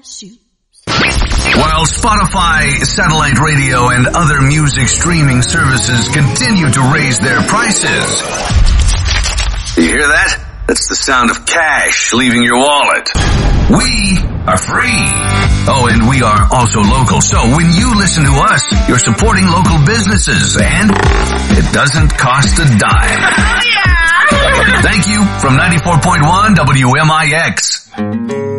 shoes. While Spotify, satellite radio, and other music streaming services continue to raise their prices. You hear that? That's the sound of cash leaving your wallet. We are free. Oh, and we are also local. So when you listen to us, you're supporting local businesses, and it doesn't cost a dime. Oh, yeah! Thank you from 94.1 WMIX.